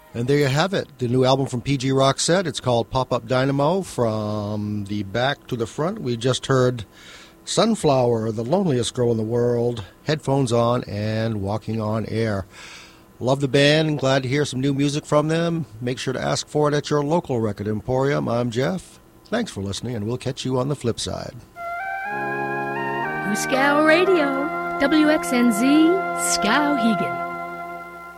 And there you have it, the new album from PG Roxette. It's called Pop-Up Dynamo. From the back to the front, we just heard Sunflower, the loneliest girl in the world, headphones on and walking on air. Love the band, glad to hear some new music from them. Make sure to ask for it at your local record emporium. I'm Jeff. Thanks for listening, and we'll catch you on the flip side. Scow Radio, WXNZ, Skowhegan.